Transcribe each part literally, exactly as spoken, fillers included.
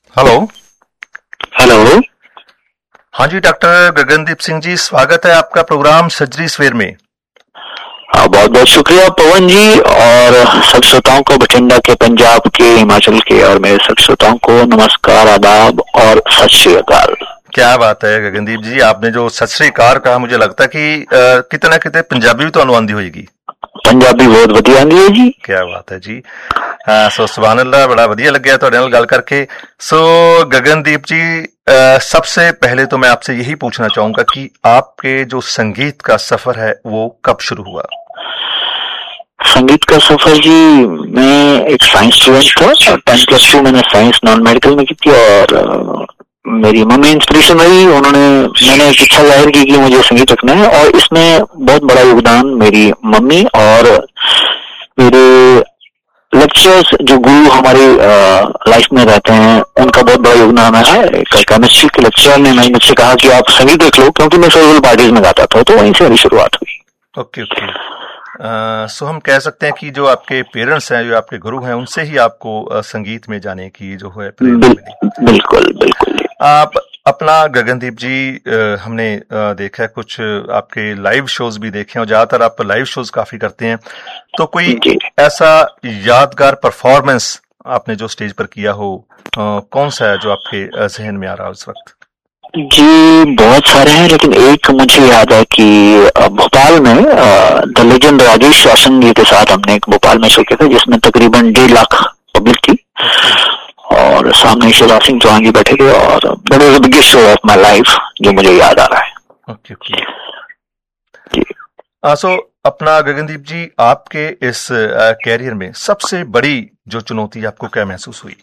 Hello. Hello. हाँ जी, doctor Gagandeep Singh ji, स्वागत है आपका प्रोग्राम सजरी सवेर में। हाँ, बहुत बहुत शुक्रिया पवन जी, और सब श्रोताओं को, बठिंडा के, पंजाब के, हिमाचल के और मेरे सब श्रोताओं को नमस्कार, आदाब और सत श्री अकाल। क्या बात है गगनदीप जी, आपने जो सत श्री अकाल कहा, मुझे लगता है कि अ, किते ना किते पंजाबी भी ਤੁਹਾਨੂੰ ਆਉਂਦੀ ਹੋਏਗੀ। पंजाबी बहुत ਵਧੀਆ आंदी है जी। क्या बात है जी। हाँ, सो सुभान अल्लाह, बड़ा ਵਧੀਆ ਲੱਗਿਆ ਤੁਹਾਡੇ ਨਾਲ ਗੱਲ करके। सो गगनदीप जी, अ, सबसे पहले तो मैं आपसे यही पूछना चाहूंगा कि आपके जो संगीत का सफर है वो कब शुरू हुआ? संगीत का सफर जी, मैं एक साइंस स्टूडेंट था और टेन प्लस टू मैंने साइंस नॉन मेडिकल में की थी, और अ, मेरी मम्मी इंस्पिरेशन रही। उन्होंने मैंने एक इच्छा जाहिर की कि मुझे संगीत रखना है, और इसमें बहुत बड़ा योगदान मेरी मम्मी और मेरे लेक्चर्स, जो गुरु हमारी लाइफ में रहते हैं, उनका बहुत बड़ा योगदान है। एक केमिस्ट्री के लेक्चर ने मैं मुझसे कहा कि आप संगीत देख लो, क्योंकि मैं फेयरवेल पार्टीज में गाता था, तो वहीं से मेरी शुरुआत हुई। Okay okay. सो हम कह सकते हैं कि जो आपके पेरेंट्स हैं, जो आपके गुरु हैं, उनसे ही आपको uh, संगीत में जाने की जो है प्रेरणा बिल, मिली। बिल्कुल बिल्कुल। आप अपना गगनदीप जी, आ, हमने आ, देखा है, कुछ आपके लाइव शोज भी देखे हैं और ज्यादातर आप लाइव शोज काफी करते हैं, तो कोई जी ऐसा यादगार परफॉर्मेंस आपने जो स्टेज पर किया हो, आ, कौन सा है जो आपके आ, जहन में आ रहा है उस वक्त? जी, बहुत सारे हैं, लेकिन एक मुझे याद है कि अ, भोपाल में द लेजेंड राजेश रोशन जी के साथ हमने एक भोपाल में शो किया था, जिसमें तकरीबन डेढ़ लाख पब्लिक थी, और सामने शिवराज सिंह चौहान जी बैठे थे, और that was the biggest show off my life, जो मुझे याद आ रहा है। Okay okay. सो अपना गगनदीप जी, आपके इस कैरियर में सबसे बड़ी जो चुनौती आपको क्या महसूस हुई?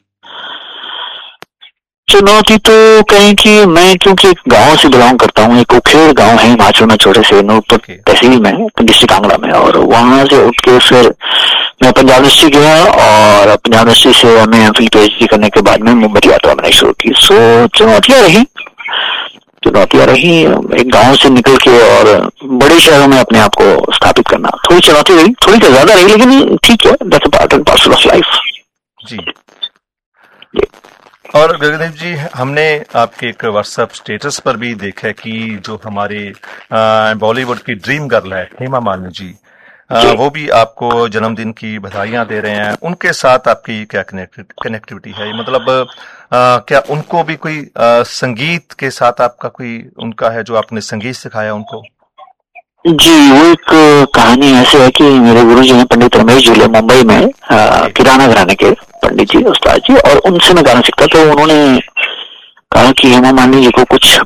चुनौती तो कहें कि मैं क्योंकि एक गांव से बिलोंग करता हूँ, एक उखेड़ गांव है हिमाचल में, छोटे से नूरपुर Okay. तहसील में, डिस्ट्रिक्ट कांगड़ा में, और वहां से उठ के फिर मैं पंजाब यूनिवर्सिटी गया, और पंजाब यूनिवर्सिटी से M A M Phil PhD करने के बाद में मुंबई यात्रा मैंने शुरू की। सो चुनौतियां रही चुनौतियां रही एक गांव से निकल के और बड़े शहरों में अपने आप को स्थापित करना, थोड़ी चुनौती रही, थोड़ी तो ज्यादा रही, लेकिन ठीक है, that's a part and parcel of life. जी। और गगनदीप जी, हमने आपके एक व्हाट्सएप स्टेटस पर भी देखा कि जो हमारे बॉलीवुड की ड्रीम गर्ल है हेमा मालिनी जी, आ, वो भी आपको जन्मदिन की बधाइयां दे रहे हैं। उनके साथ आपकी क्या कनेक्टिविटी है? मतलब आ, क्या उनको भी कोई आ, संगीत के साथ आपका कोई उनका है, जो आपने संगीत सिखाया उनको? जी, वो एक कहानी ऐसे है कि मेरे गुरु जी हैं पंडित रमेश जी, मुंबई में किराना घराने के पंडित जी, उस्ताद जी, और उनसे मैं गाना सीखता, तो उन्होंने कहा कि हेमा मालिनी जी को कुछ